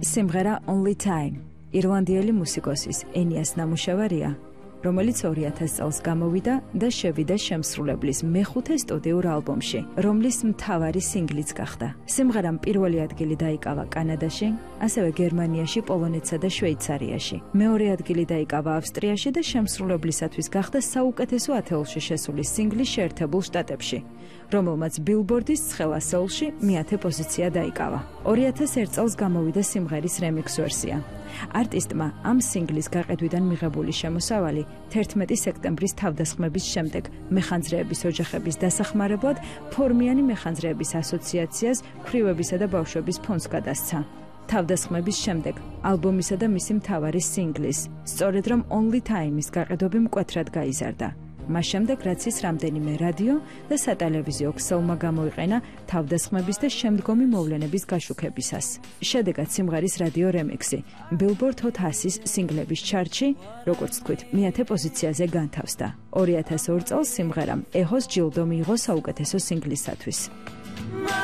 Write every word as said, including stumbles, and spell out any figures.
სიმღერა Only Time ირლანდიელი მუსიკოსის ენიას ნამუშევარია, რომელიც ორი ათასი წელს გამოვიდა და შევიდა შემსრულებლის მეხუთე სტუდიურ ალბომში, რომლის მთავარი სინგლიც გახდა. სიმღერამ პირველი ადგილი დაიკავა კანადაში, ასევე გერმანიაში, პოლონეთსა და შვეიცარიაში. მეორე ადგილი დაიკავა ავსტრიაში და შემსრულებლისათვის გახდა საუკეთესო ათეულში შესული სინგლი შეერთებულ შტატებში, რომელმაც ბილბორდის ცხელ ასეულში მეათე პოზიცია დაიკავა. ორი ათასი ერთ წელს გამოვიდა სიმღერის რემიქს ვერსია. არტისტმა ამ სინგლის გაყიდვიდან მიღებული შემოსავალი თერთმეტი სექტემბრის თავდასხმების შემდეგ მეხანძრეების ოჯახების დასახმარებლად ფორმიანი მეხანძრეების ასოციაციას ქვრივებისა და ბავშვების ფონდს გადასცა. თავდასხმების შემდეგ ალბომისა და მისი მთავარი სინგლის, სწორედ რომ Only Time-ის გაყიდვები მკვეთრად გაიზარდა. მას შემდეგ, რაც ის რამდენიმე რადიო და სატელევიზიო ქსელმა გამოიყენა თავდასხმების და შემდგომი მოვლენების გაშუქებისას. შედეგად სიმღერის რადიო რემიქსი Billboard Hot one hundred სინგლების ჩარტში, როგორც თქვით, მეათე პოზიციაზე განთავსდა. ორი ათასი ორი წელს სიმღერამ ეჰოს ჯილდო მიიღო საუკეთესო სინგლისათვის.